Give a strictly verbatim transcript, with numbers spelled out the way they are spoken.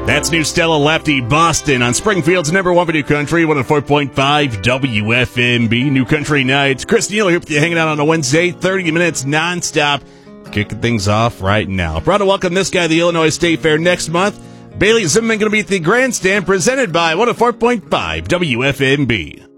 That's New Stella Lefty Boston on Springfield's number one for New Country, one oh four point five W F M B. New Country Nights. Chris Neal here with you, hanging out on a Wednesday, thirty minutes nonstop. Kicking things off right now. Proud to welcome this guy to the Illinois State Fair next month. Bailey Zimmerman going to be at the grandstand, presented by one oh four point five W F M B.